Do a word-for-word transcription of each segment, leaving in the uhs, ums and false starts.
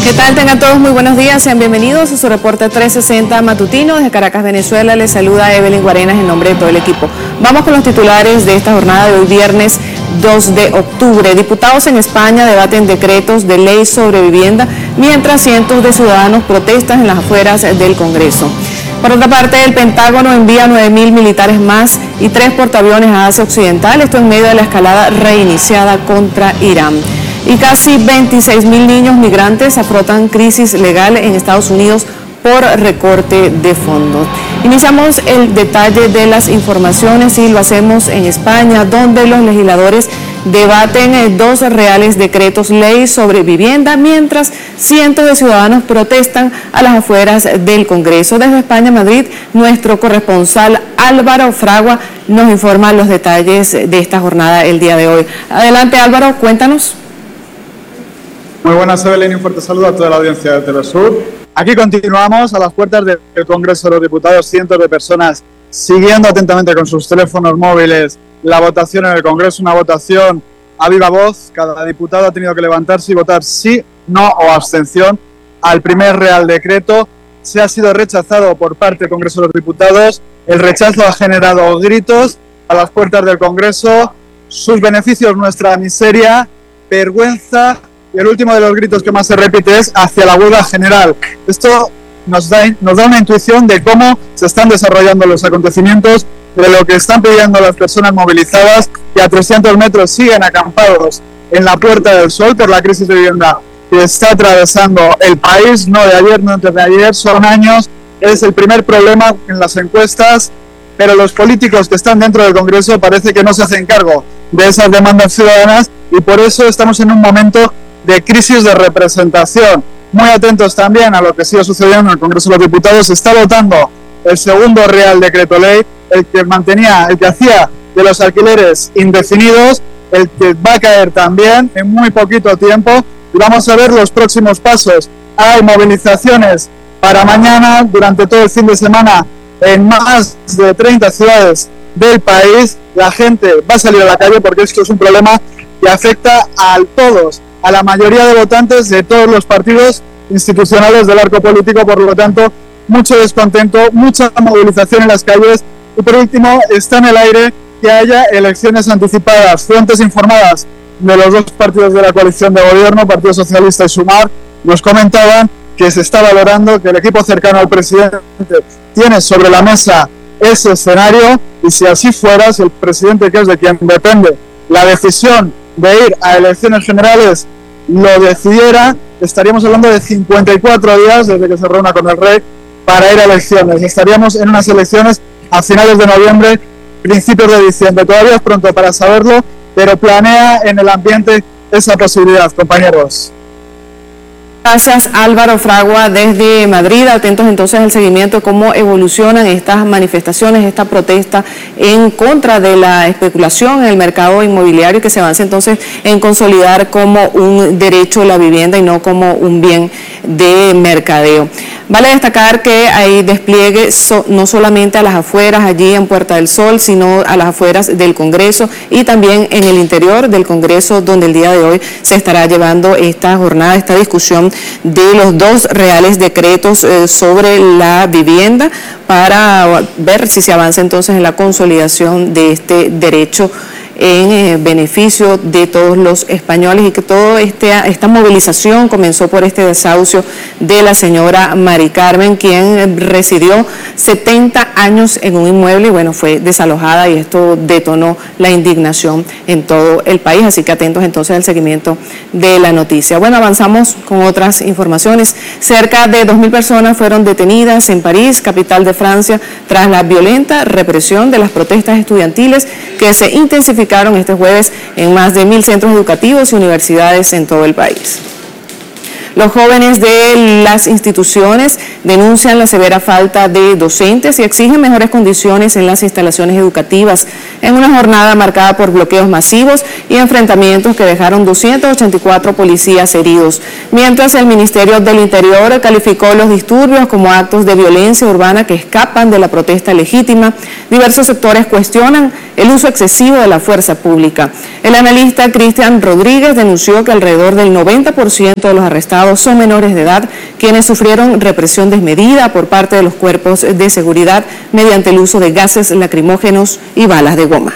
¿Qué tal? Tengan todos muy buenos días, sean bienvenidos a su reporte trescientos sesenta matutino. Desde Caracas, Venezuela, les saluda Evelyn Guarenas en nombre de todo el equipo. Vamos con los titulares de esta jornada de hoy viernes dos de octubre. Diputados en España debaten decretos de ley sobre vivienda, mientras cientos de ciudadanos protestan en las afueras del Congreso. Por otra parte, el Pentágono envía nueve mil militares más y tres portaaviones a Asia Occidental, esto en medio de la escalada reiniciada contra Irán. Y casi veintiséis mil niños migrantes afrontan crisis legal en Estados Unidos por recorte de fondos. Iniciamos el detalle de las informaciones y lo hacemos en España, donde los legisladores debaten dos reales decretos ley sobre vivienda, mientras cientos de ciudadanos protestan a las afueras del Congreso. Desde España, Madrid, nuestro corresponsal Álvaro Fragua nos informa los detalles de esta jornada el día de hoy. Adelante, Álvaro, cuéntanos. Muy buenas, Evelyn, y un fuerte saludo a toda la audiencia de Telesur. Aquí continuamos a las puertas del Congreso de los Diputados, cientos de personas siguiendo atentamente con sus teléfonos móviles la votación en el Congreso, una votación a viva voz. Cada diputado ha tenido que levantarse y votar sí, no o abstención al primer Real Decreto. Se ha sido rechazado por parte del Congreso de los Diputados. El rechazo ha generado gritos a las puertas del Congreso. Sus beneficios, nuestra miseria, vergüenza. Y el último de los gritos que más se repite es hacia la huelga general. Esto nos da, nos da una intuición de cómo se están desarrollando los acontecimientos, de lo que están pidiendo las personas movilizadas, que a trescientos metros siguen acampados en la Puerta del Sol por la crisis de vivienda que está atravesando el país, no de ayer, no antes de ayer, son años. Es el primer problema en las encuestas, pero los políticos que están dentro del Congreso parece que no se hacen cargo de esas demandas ciudadanas, y por eso estamos en un momento de crisis de representación. Muy atentos también a lo que sigue sucediendo en el Congreso de los Diputados. Se está votando el segundo Real Decreto Ley, el que mantenía, el que hacía de los alquileres indefinidos, el que va a caer también en muy poquito tiempo, y vamos a ver los próximos pasos. Hay movilizaciones para mañana, durante todo el fin de semana, en más de treinta ciudades del país. La gente va a salir a la calle porque esto es un problema que afecta a todos, a la mayoría de votantes de todos los partidos institucionales del arco político. Por lo tanto, mucho descontento, mucha movilización en las calles, y por último está en el aire que haya elecciones anticipadas. Fuentes informadas de los dos partidos de la coalición de gobierno, Partido Socialista y Sumar, nos comentaban que se está valorando, que el equipo cercano al presidente tiene sobre la mesa ese escenario, y si así fuera, si el presidente, que es de quien depende la decisión de ir a elecciones generales, lo decidiera, estaríamos hablando de cincuenta y cuatro días desde que se reúna con el rey para ir a elecciones. Estaríamos en unas elecciones a finales de noviembre, principios de diciembre. Todavía es pronto para saberlo, pero planea en el ambiente esa posibilidad, compañeros. Gracias, Álvaro Fragua, desde Madrid. Atentos entonces al seguimiento de cómo evolucionan estas manifestaciones, esta protesta en contra de la especulación en el mercado inmobiliario, que se avance entonces en consolidar como un derecho la vivienda y no como un bien de mercadeo. Vale destacar que hay despliegue so, no solamente a las afueras, allí en Puerta del Sol, sino a las afueras del Congreso y también en el interior del Congreso, donde el día de hoy se estará llevando esta jornada, esta discusión de los dos reales decretos eh, sobre la vivienda, para ver si se avanza entonces en la consolidación de este derecho en eh, beneficio de todos los españoles, y que toda este, esta movilización comenzó por este desahucio de la señora Mari Carmen, quien residió setenta años en un inmueble y bueno, fue desalojada, y esto detonó la indignación en todo el país. Así que atentos entonces al seguimiento de la noticia. Bueno, avanzamos con otras informaciones. Cerca de dos mil personas fueron detenidas en París, capital de Francia, tras la violenta represión de las protestas estudiantiles que se intensificaron este jueves en más de mil centros educativos y universidades en todo el país. Los jóvenes de las instituciones denuncian la severa falta de docentes y exigen mejores condiciones en las instalaciones educativas, en una jornada marcada por bloqueos masivos y enfrentamientos que dejaron doscientos ochenta y cuatro policías heridos. Mientras el Ministerio del Interior calificó los disturbios como actos de violencia urbana que escapan de la protesta legítima, diversos sectores cuestionan el uso excesivo de la fuerza pública. El analista Cristian Rodríguez denunció que alrededor del noventa por ciento de los arrestados son menores de edad, quienes sufrieron represión desmedida por parte de los cuerpos de seguridad mediante el uso de gases lacrimógenos y balas de goma.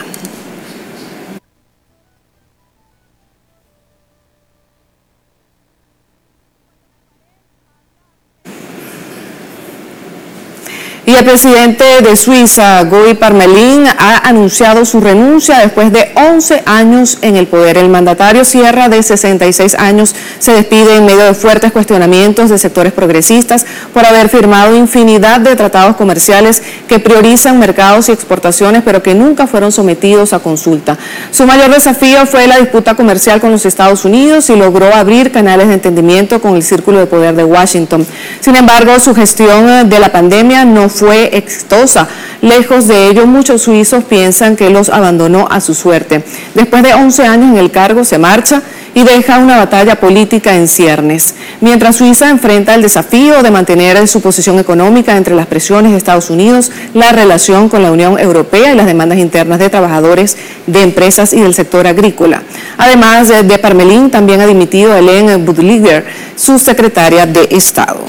Y el presidente de Suiza, Guy Parmelin, ha anunciado su renuncia después de once años en el poder. El mandatario Sierra, de sesenta y seis años, se despide en medio de fuertes cuestionamientos de sectores progresistas por haber firmado infinidad de tratados comerciales que priorizan mercados y exportaciones, pero que nunca fueron sometidos a consulta. Su mayor desafío fue la disputa comercial con los Estados Unidos y logró abrir canales de entendimiento con el círculo de poder de Washington. Sin embargo, su gestión de la pandemia no fue fue exitosa. Lejos de ello, muchos suizos piensan que los abandonó a su suerte. Después de once años en el cargo, se marcha y deja una batalla política en ciernes. Mientras Suiza enfrenta el desafío de mantener su posición económica entre las presiones de Estados Unidos, la relación con la Unión Europea y las demandas internas de trabajadores, de empresas y del sector agrícola. Además de Parmelin, también ha dimitido Hélène Budliger, su secretaria de Estado.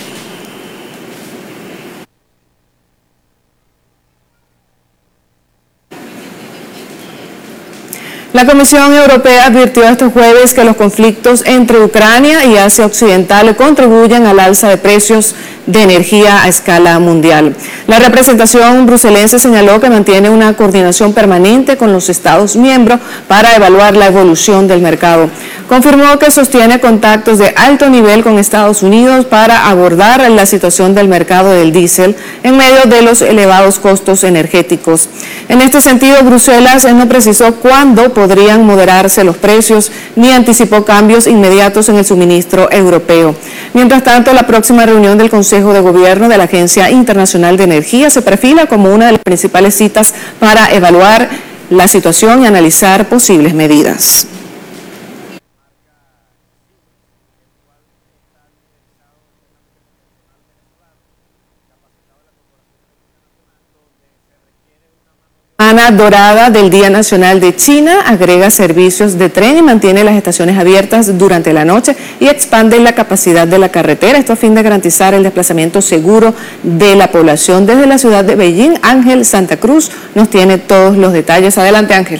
La Comisión Europea advirtió este jueves que los conflictos entre Ucrania y Asia Occidental contribuyen al alza de precios de energía a escala mundial. La representación bruselense señaló que mantiene una coordinación permanente con los Estados miembros para evaluar la evolución del mercado. Confirmó que sostiene contactos de alto nivel con Estados Unidos para abordar la situación del mercado del diésel en medio de los elevados costos energéticos. En este sentido, Bruselas no precisó cuándo podrían moderarse los precios ni anticipó cambios inmediatos en el suministro europeo. Mientras tanto, la próxima reunión del Consejo de Gobierno de la Agencia Internacional de Energía se perfila como una de las principales citas para evaluar la situación y analizar posibles medidas. Semana Dorada del Día Nacional de China agrega servicios de tren y mantiene las estaciones abiertas durante la noche y expande la capacidad de la carretera, esto a fin de garantizar el desplazamiento seguro de la población. Desde la ciudad de Beijing, Ángel Santa Cruz nos tiene todos los detalles. Adelante, Ángel.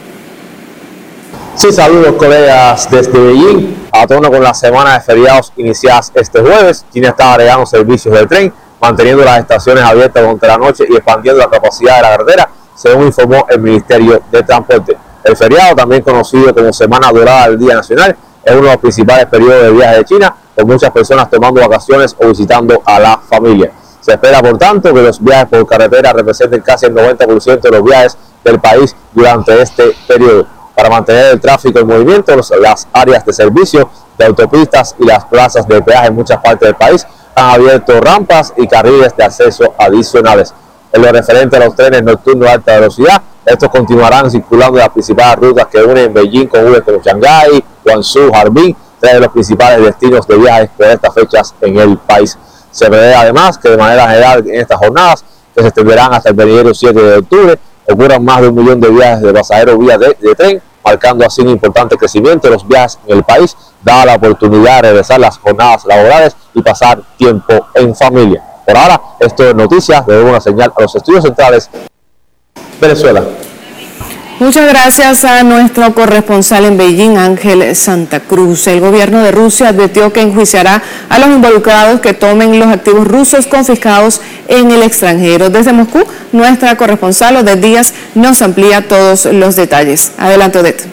Sí, saludos colegas desde Beijing. A tono con la semana de feriados iniciadas este jueves, China está agregando servicios de tren, manteniendo las estaciones abiertas durante la noche y expandiendo la capacidad de la carretera, según informó el Ministerio de Transporte. El feriado, también conocido como Semana Dorada del Día Nacional, es uno de los principales periodos de viaje de China, con muchas personas tomando vacaciones o visitando a la familia. Se espera, por tanto, que los viajes por carretera representen casi el noventa por ciento de los viajes del país durante este periodo. Para mantener el tráfico en movimiento, las áreas de servicio de autopistas y las plazas de peaje en muchas partes del país han abierto rampas y carriles de acceso adicionales. En lo referente a los trenes nocturnos de alta velocidad, estos continuarán circulando en las principales rutas que unen Beijing con urbes como Shanghái, Guangzhou, Harbin, tres de los principales destinos de viajes por estas fechas en el país. Se prevé además que de manera general en estas jornadas, que se extenderán hasta el venidero siete de octubre, ocurran más de un millón de viajes de pasajeros vía de, de tren, marcando así un importante crecimiento de los viajes en el país, dada la oportunidad de regresar las jornadas laborales y pasar tiempo en familia. Por ahora, esto es noticias, debemos una señal a los estudios centrales, Venezuela. Muchas gracias a nuestro corresponsal en Beijing, Ángel Santa Cruz. El gobierno de Rusia advirtió que enjuiciará a los involucrados que tomen los activos rusos confiscados en el extranjero. Desde Moscú, nuestra corresponsal Odette Díaz nos amplía todos los detalles. Adelante, Odette.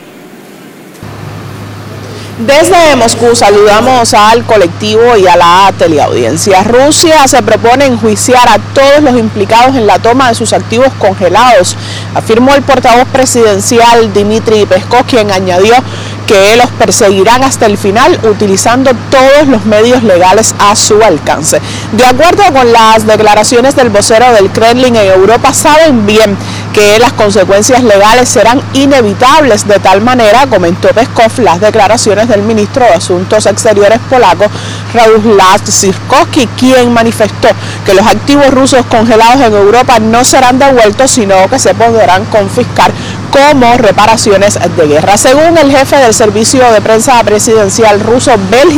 Desde Moscú saludamos al colectivo y a la teleaudiencia. Rusia se propone enjuiciar a todos los implicados en la toma de sus activos congelados, afirmó el portavoz presidencial Dmitry Peskov, quien añadió que los perseguirán hasta el final utilizando todos los medios legales a su alcance. De acuerdo con las declaraciones del vocero del Kremlin en Europa, saben bien que las consecuencias legales serán inevitables. De tal manera, comentó Peskov las declaraciones del ministro de Asuntos Exteriores polaco, Radosław Sikorski, quien manifestó que los activos rusos congelados en Europa no serán devueltos, sino que se podrán confiscar como reparaciones de guerra. Según el jefe del servicio de prensa presidencial ruso, Bélgica